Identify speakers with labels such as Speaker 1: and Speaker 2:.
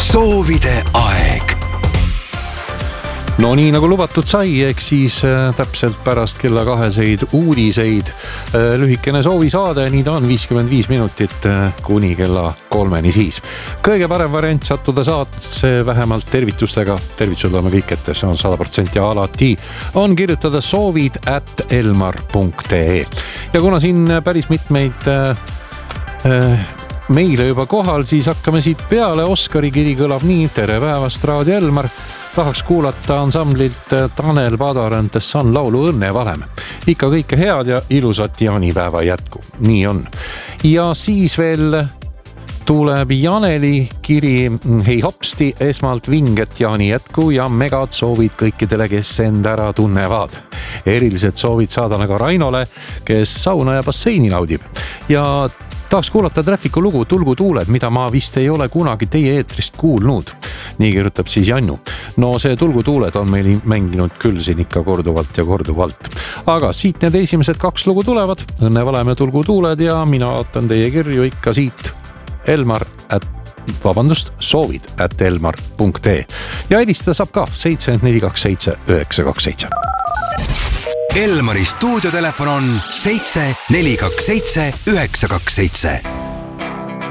Speaker 1: soovide aeg.
Speaker 2: No nii nagu lubatud sai, ehk siis täpselt pärast kella 2 uudiseid lühikene soovisaade, nii ta on 55 minutit kuni kella 3 siis. Kõige parem variant sattuda saatesse vähemalt tervitustega, tervitused oleme kõik ette, see on 100% alati, on kirjutada soovid@elmar.ee. Ja kuna siin päris mitmeid meile juba kohal, siis hakkame siit peale. Oskari kiri kõlab nii: tere päevast, Raadio Elmar. Tahaks kuulata ansamblilt Tanel Padar The Sun laulu Õnnevalem. Ikka kõike head ja ilusat jaanipäeva jätku. Nii on. Ja siis veel tuleb Janeli kiri: hei hopsti, esmalt vinget jaani jätku ja megad soovid kõikidele, kes end ära tunnevad. Erilised soovid saada nagu Rainole, kes sauna ja basseini naudib. Ja tahaks kuulata Trafficu lugu Tulgu tuuled, mida ma vist ei ole kunagi teie eetrist kuulnud. Nii kirjutab siis Jannu. No see Tulgu tuuled on meil mänginud küll siin ikka korduvalt ja korduvalt. Aga siit need esimesed 2 lugu tulevad. Õnnevalem ja Tulgu tuuled ja mina ootan teie kirju ikka siit soovid@elmar.ee. Ja helistada saab ka 7427 927.
Speaker 1: Elmari stuudiotelefon on 7427 927.